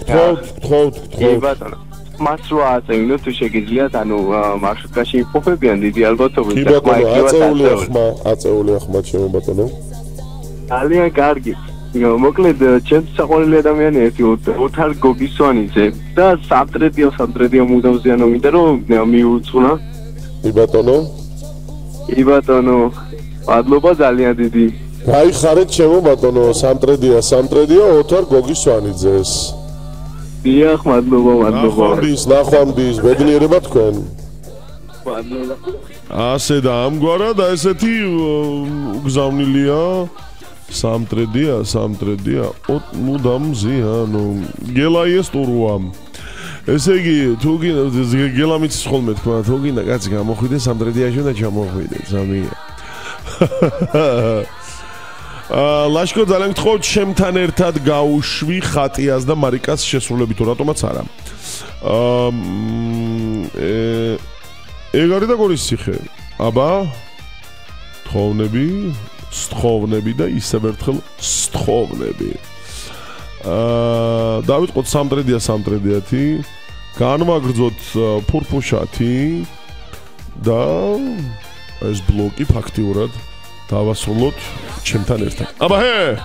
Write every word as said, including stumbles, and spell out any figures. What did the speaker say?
გთხოვთ, გთხოვთ, კი ბატონო. მას რო აწევნოთ თუ შეგიძლიათ, ანუ მარშრუტკაში იმყოფებიან დიდი ალბათობით. კი ბატონო, აწეულია ხმა, აწეულია ხმა ჩემო ბატონო. ძალიან კარგი. მოკლედ, ჩემს საყვარელი ადამიანი ერთი ოთარ გოგისვანიძე და სამტრედიო სამტრედიო მუდამზიანო მინდა რომ მიუძღვნა. კი ბატონო. კი ბატონო, მადლობა ძალიან დიდი. გაიხარეთ ჩემო ბატონო, სამტრედია, სამტრედიო ოთარ გოგისვანიძეს. დიახ, მადლობა, მადლობა. ნახვამდის, ნახვამდის, ბედნიერება თქვენ. მადლობა. ასე და ამგვარად ესეთი უგზავნილია სამტრედია, სამტრედია, მუდამზიანო. გელაიეს ტურუამ. ესე იგი, თუ გელამიცის ხოლმე თქვა, თუ გინდა კაცი გამოხვიდე სამტრედიაში და ჩამოხვიდე, ზამია. აა ლაშკო ძალიან გთხოვთ შემთან ერთად გაუშვი ხატიას და მარიკას შესრულებით თუ რატომაც არა. აა ეგ არის და გორის ციხე. აბა თხოვნები, სთხოვნები და ისევ ერთხელ სთხოვნები. აა დავიწყოთ სამტრედია სამტრედიათი, განვაგრძოთ ფურფუშათი და ეს ბლოკი ფაქტიურად დავასრულოთ ჩემთან ერთად. აბა ჰე